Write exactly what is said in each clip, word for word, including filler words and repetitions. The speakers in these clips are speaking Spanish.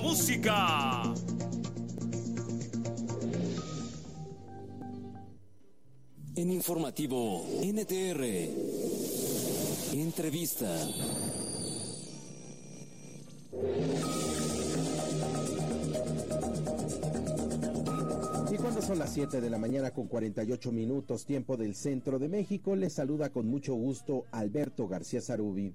música. En Informativo N T R, entrevista. Y cuando son las siete de la mañana con cuarenta y ocho minutos, tiempo del centro de México, les saluda con mucho gusto Alberto García Zarubi.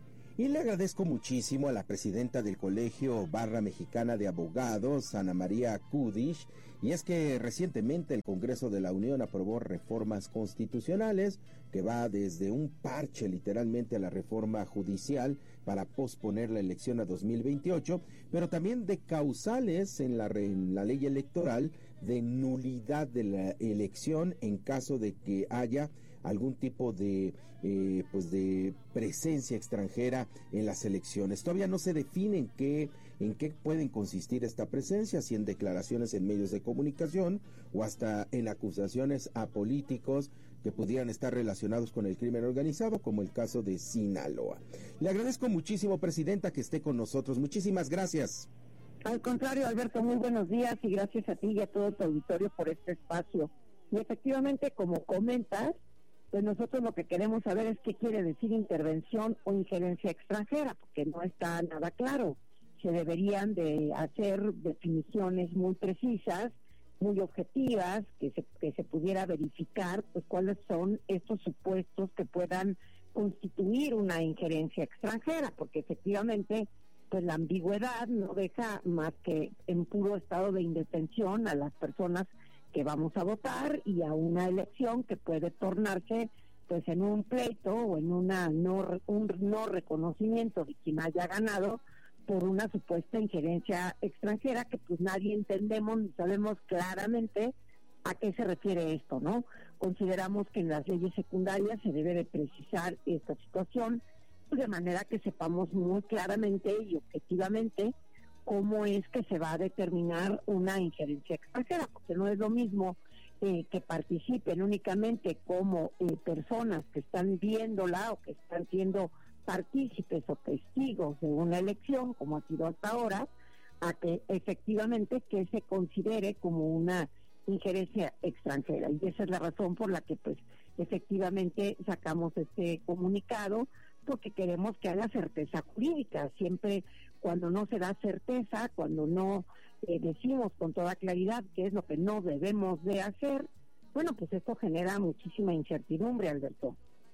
Y le agradezco muchísimo a la presidenta del Colegio Barra Mexicana de Abogados, Ana María Kudish, y es que recientemente el Congreso de la Unión aprobó reformas constitucionales que va desde un parche literalmente a la reforma judicial para posponer la elección a dos mil veintiocho, pero también de causales en la, en la ley electoral de nulidad de la elección en caso de que haya algún tipo de eh, pues de presencia extranjera en las elecciones. Todavía no se define en qué, en qué pueden consistir esta presencia, si en declaraciones en medios de comunicación o hasta en acusaciones a políticos que pudieran estar relacionados con el crimen organizado, como el caso de Sinaloa. Le agradezco muchísimo, presidenta, que esté con nosotros. Muchísimas gracias. Al contrario, Alberto, muy buenos días y gracias a ti y a todo tu auditorio por este espacio. Y efectivamente, como comentas, pues nosotros lo que queremos saber es qué quiere decir intervención o injerencia extranjera, porque no está nada claro. Se deberían de hacer definiciones muy precisas, muy objetivas, que se, que se pudiera verificar pues cuáles son estos supuestos que puedan constituir una injerencia extranjera, porque efectivamente pues la ambigüedad no deja más que en puro estado de indefensión a las personas que vamos a votar y a una elección que puede tornarse pues en un pleito o en una no un no reconocimiento de quien haya ganado por una supuesta injerencia extranjera que pues nadie entendemos ni sabemos claramente a qué se refiere esto, ¿no? Consideramos que en las leyes secundarias se debe de precisar esta situación pues de manera que sepamos muy claramente y objetivamente cómo es que se va a determinar una injerencia extranjera, porque no es lo mismo eh, que participen únicamente como eh, personas que están viéndola o que están siendo partícipes o testigos de una elección, como ha sido hasta ahora, a que efectivamente que se considere como una injerencia extranjera. Y esa es la razón por la que pues efectivamente sacamos este comunicado, porque queremos que haya certeza jurídica. Siempre cuando no se da certeza, cuando no eh, decimos con toda claridad qué es lo que no debemos de hacer, bueno, pues esto genera muchísima incertidumbre, Alberto.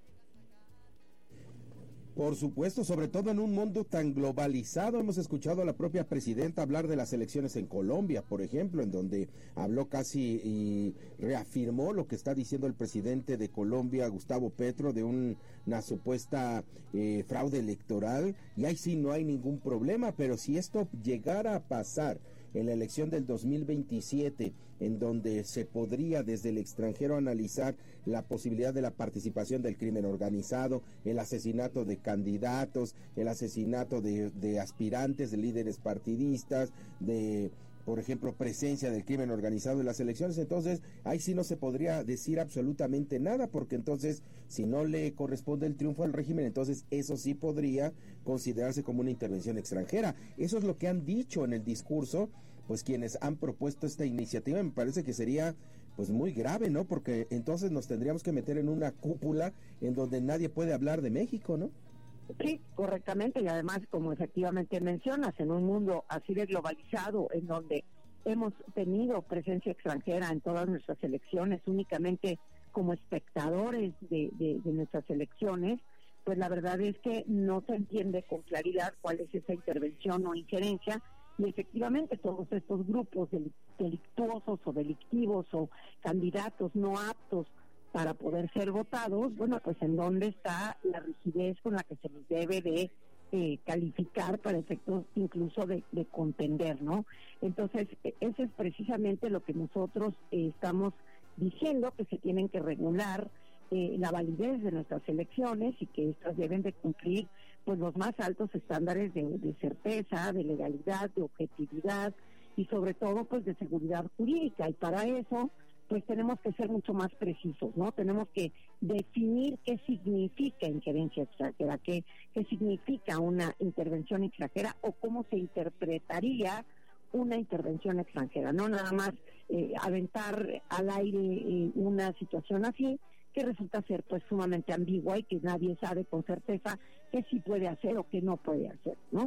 Por supuesto, sobre todo en un mundo tan globalizado. Hemos escuchado a la propia presidenta hablar de las elecciones en Colombia, por ejemplo, en donde habló casi y reafirmó lo que está diciendo el presidente de Colombia, Gustavo Petro, de un, una supuesta eh, fraude electoral, y ahí sí no hay ningún problema, pero si esto llegara a pasar en la elección del dos mil veintisiete, en donde se podría desde el extranjero analizar la posibilidad de la participación del crimen organizado, el asesinato de candidatos, el asesinato de, de aspirantes, de líderes partidistas, de, por ejemplo, presencia del crimen organizado en las elecciones, entonces ahí sí no se podría decir absolutamente nada, porque entonces si no le corresponde el triunfo al régimen, entonces eso sí podría considerarse como una intervención extranjera. Eso es lo que han dicho en el discurso pues quienes han propuesto esta iniciativa. Me parece que sería pues muy grave, ¿no? Porque entonces nos tendríamos que meter en una cúpula en donde nadie puede hablar de México, ¿no? Sí, correctamente, y además, como efectivamente mencionas, en un mundo así de globalizado, en donde hemos tenido presencia extranjera en todas nuestras elecciones, únicamente como espectadores de, de, de nuestras elecciones, pues la verdad es que no se entiende con claridad cuál es esa intervención o injerencia, y efectivamente todos estos grupos delictuosos o delictivos o candidatos no aptos para poder ser votados, bueno, pues en dónde está la rigidez con la que se les debe de eh, calificar para efectos incluso de, de contender, ¿no? Entonces, eso es precisamente lo que nosotros eh, estamos diciendo, que se tienen que regular eh, la validez de nuestras elecciones y que estas deben de cumplir pues los más altos estándares de, de certeza, de legalidad, de objetividad y sobre todo pues de seguridad jurídica, y para eso pues tenemos que ser mucho más precisos, ¿no? Tenemos que definir qué significa injerencia extranjera, qué, qué significa una intervención extranjera o cómo se interpretaría una intervención extranjera, no nada más eh, aventar al aire eh, una situación así que resulta ser pues sumamente ambigua y que nadie sabe con certeza qué sí puede hacer o qué no puede hacer, ¿no?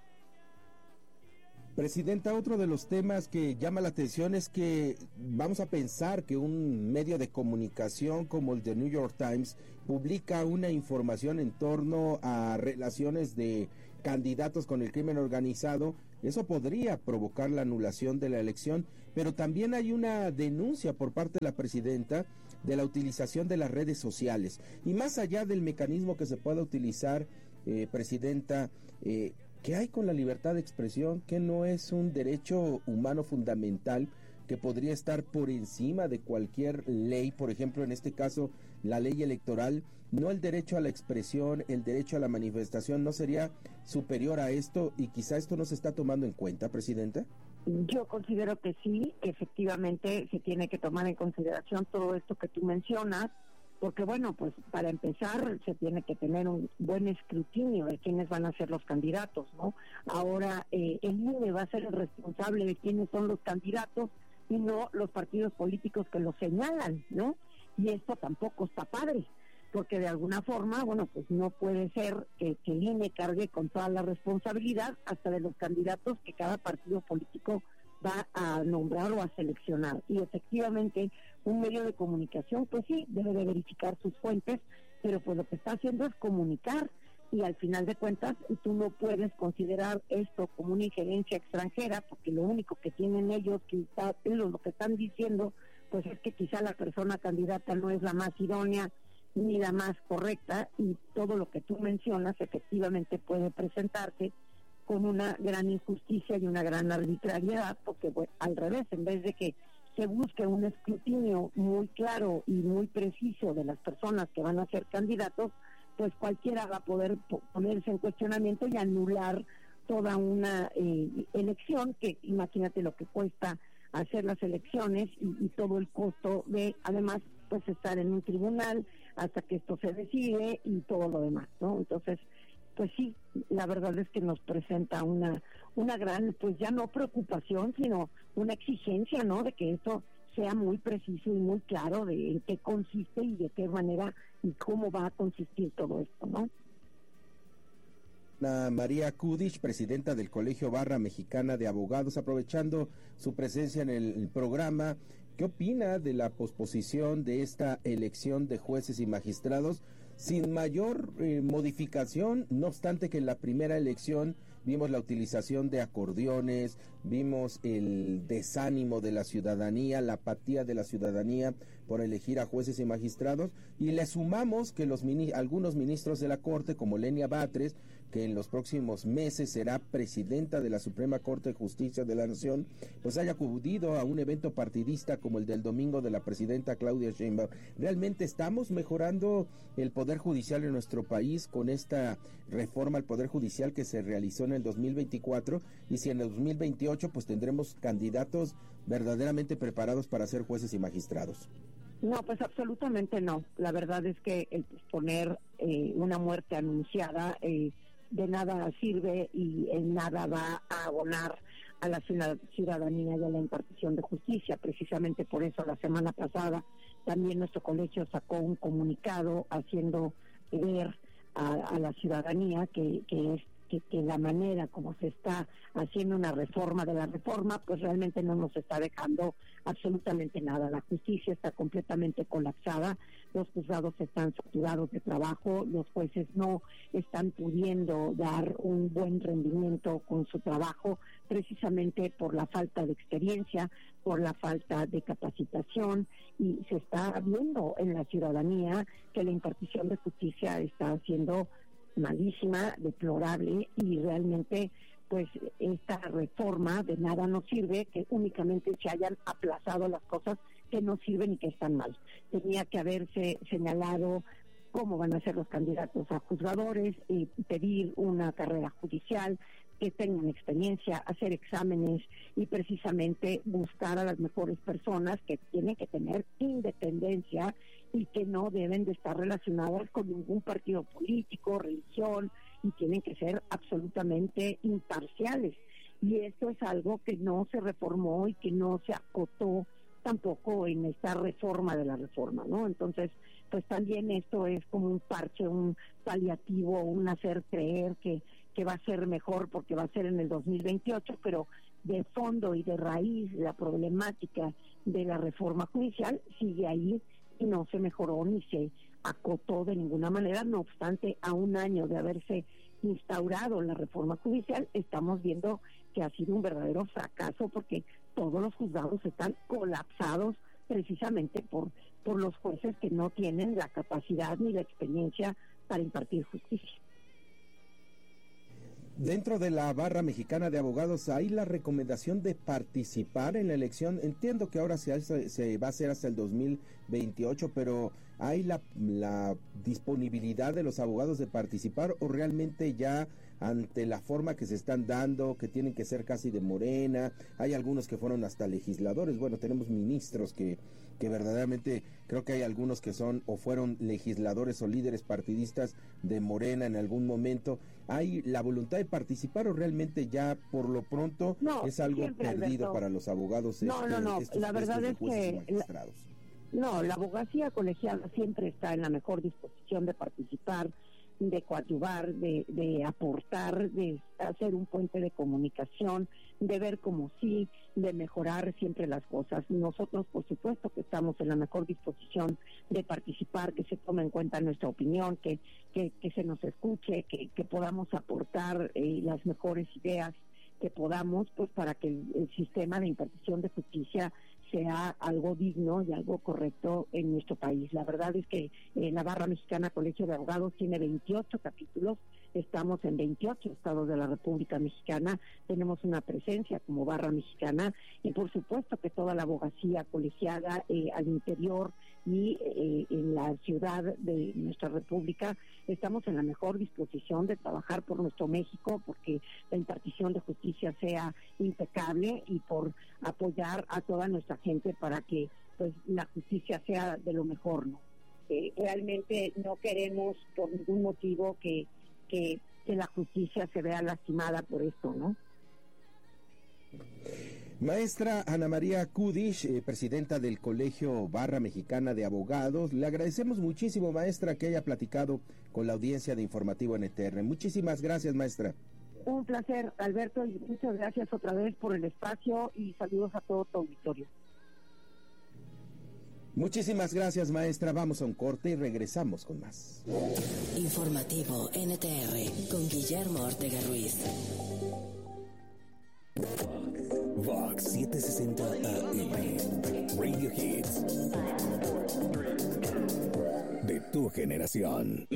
Presidenta, otro de los temas que llama la atención es que vamos a pensar que un medio de comunicación como el The New York Times publica una información en torno a relaciones de candidatos con el crimen organizado. Eso podría provocar la anulación de la elección, pero también hay una denuncia por parte de la presidenta de la utilización de las redes sociales. Y más allá del mecanismo que se pueda utilizar, eh, Presidenta, eh, ¿qué hay con la libertad de expresión? ¿Que no es un derecho humano fundamental que podría estar por encima de cualquier ley? Por ejemplo, en este caso, la ley electoral, ¿no el derecho a la expresión, el derecho a la manifestación, no sería superior a esto y quizá esto no se está tomando en cuenta, Presidenta? Yo considero que sí, que efectivamente se tiene que tomar en consideración todo esto que tú mencionas, porque bueno, pues para empezar se tiene que tener un buen escrutinio de quiénes van a ser los candidatos, ¿no? Ahora eh, el I N E va a ser el responsable de quiénes son los candidatos y no los partidos políticos que los señalan, ¿no? Y esto tampoco está padre, porque de alguna forma, bueno, pues no puede ser que, que el I N E cargue con toda la responsabilidad hasta de los candidatos que cada partido político va a nombrar o a seleccionar. Y efectivamente un medio de comunicación pues sí debe de verificar sus fuentes, pero pues lo que está haciendo es comunicar, y al final de cuentas tú no puedes considerar esto como una injerencia extranjera, porque lo único que tienen ellos, que está, ellos lo que están diciendo pues es que quizá la persona candidata no es la más idónea ni la más correcta, y todo lo que tú mencionas efectivamente puede presentarse con una gran injusticia y una gran arbitrariedad, porque bueno, al revés, en vez de que se busque un escrutinio muy claro y muy preciso de las personas que van a ser candidatos, pues cualquiera va a poder ponerse en cuestionamiento y anular toda una eh, elección, que imagínate lo que cuesta hacer las elecciones y, y todo el costo de, además, pues estar en un tribunal hasta que esto se decide y todo lo demás, ¿no? Entonces, pues sí, la verdad es que nos presenta una una gran, pues ya no preocupación, sino una exigencia, ¿no? De que esto sea muy preciso y muy claro de en qué consiste y de qué manera y cómo va a consistir todo esto, ¿no? Ana María Kudich, presidenta del Colegio Barra Mexicana de Abogados, aprovechando su presencia en el programa, ¿qué opina de la posposición de esta elección de jueces y magistrados sin mayor eh, modificación? No obstante que en la primera elección vimos la utilización de acordeones, vimos el desánimo de la ciudadanía, la apatía de la ciudadanía por elegir a jueces y magistrados, y le sumamos que los mini, algunos ministros de la Corte, como Lenia Batres, que en los próximos meses será presidenta de la Suprema Corte de Justicia de la Nación, pues haya acudido a un evento partidista como el del domingo de la presidenta Claudia Sheinbaum. ¿Realmente estamos mejorando el Poder Judicial en nuestro país con esta reforma al Poder Judicial que se realizó en el dos mil veinticuatro? Y si en el dos mil veintiocho pues tendremos candidatos verdaderamente preparados para ser jueces y magistrados. No, pues absolutamente no. La verdad es que el poner eh, una muerte anunciada eh, de nada sirve y en nada va a abonar a la ciudadanía y a la impartición de justicia. Precisamente por eso la semana pasada también nuestro colegio sacó un comunicado haciendo ver a, a la ciudadanía que, que es Que, que la manera como se está haciendo una reforma de la reforma, pues realmente no nos está dejando absolutamente nada. La justicia está completamente colapsada, los juzgados están saturados de trabajo, los jueces no están pudiendo dar un buen rendimiento con su trabajo, precisamente por la falta de experiencia, por la falta de capacitación, y se está viendo en la ciudadanía que la impartición de justicia está siendo malísima, deplorable, y realmente pues esta reforma de nada nos sirve, que únicamente se hayan aplazado las cosas que no sirven y que están mal. Tenía que haberse señalado cómo van a ser los candidatos a juzgadores, y pedir una carrera judicial, que tengan experiencia, hacer exámenes y precisamente buscar a las mejores personas que tienen que tener independencia y que no deben de estar relacionadas con ningún partido político, religión, y tienen que ser absolutamente imparciales. Y esto es algo que no se reformó y que no se acotó tampoco en esta reforma de la reforma, ¿no? Entonces, pues también esto es como un parche, un paliativo, un hacer creer que, que va a ser mejor porque va a ser en el dos mil veintiocho, pero de fondo y de raíz la problemática de la reforma judicial sigue ahí y no se mejoró ni se acotó de ninguna manera. No obstante, a un año de haberse instaurado la reforma judicial, estamos viendo que ha sido un verdadero fracaso porque todos los juzgados están colapsados precisamente por, por los jueces que no tienen la capacidad ni la experiencia para impartir justicia. Dentro de la barra mexicana de abogados hay la recomendación de participar en la elección. Entiendo que ahora se, hace, se va a hacer hasta el dos mil veintiocho, pero ¿hay la, la disponibilidad de los abogados de participar o realmente ya ante la forma que se están dando, que tienen que ser casi de Morena? Hay algunos que fueron hasta legisladores. Bueno, tenemos ministros que, que verdaderamente creo que hay algunos que son o fueron legisladores o líderes partidistas de Morena en algún momento. ¿Hay la voluntad de participar o realmente ya por lo pronto no, es algo siempre, perdido Alberto, para los abogados? No, este, no, no, la verdad es que la, no, la abogacía colegiada siempre está en la mejor disposición de participar, de coadyuvar, de, de aportar, de hacer un puente de comunicación, de ver como sí, de mejorar siempre las cosas. Nosotros, por supuesto, que estamos en la mejor disposición de participar, que se tome en cuenta nuestra opinión, que, que, que se nos escuche, que, que podamos aportar eh, las mejores ideas que podamos, pues para que el, el sistema de impartición de justicia sea algo digno y algo correcto en nuestro país. La verdad es que eh, la Barra Mexicana Colegio de Abogados tiene veintiocho capítulos, estamos en veintiocho estados de la República Mexicana, tenemos una presencia como Barra Mexicana y por supuesto que toda la abogacía colegiada eh, al interior y eh, en la ciudad de nuestra República estamos en la mejor disposición de trabajar por nuestro México, porque la impartición de justicia sea impecable y por apoyar a toda nuestra gente para que pues la justicia sea de lo mejor, ¿no? Eh, realmente no queremos por ningún motivo que, que, que la justicia se vea lastimada por esto, ¿no? Maestra Ana María Kudish, eh, presidenta del Colegio Barra Mexicana de Abogados, le agradecemos muchísimo, maestra, que haya platicado con la audiencia de Informativo N T R. Muchísimas gracias, maestra. Un placer, Alberto, y muchas gracias otra vez por el espacio y saludos a todo tu auditorio. Muchísimas gracias, maestra. Vamos a un corte y regresamos con más. Informativo N T R con Guillermo Ortega Ruiz. Vox setecientos sesenta A M, Radio Hits de tu generación.